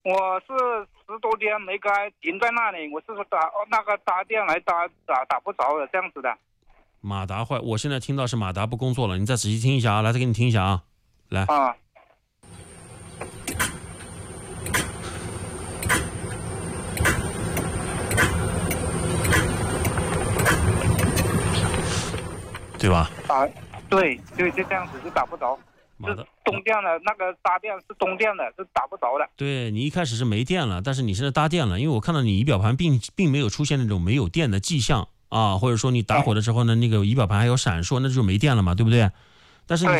我是10多天没开，停在那里。我是说打电来打不着的这样子的。 马达坏，我现在听到是马达不工作了，你再仔细听一下啊，来，再给你听一下啊，来。 啊。 对吧？ 对，就这样子是打不着。是东电的那个搭电是东电的，是打不着的。 对，你一开始是没电了，但是你现在搭电了，因为我看到你仪表盘并没有出现那种没有电的迹象啊，或者说你打火的时候呢，那个仪表盘还有闪烁，那就是没电了嘛，对不对？但是你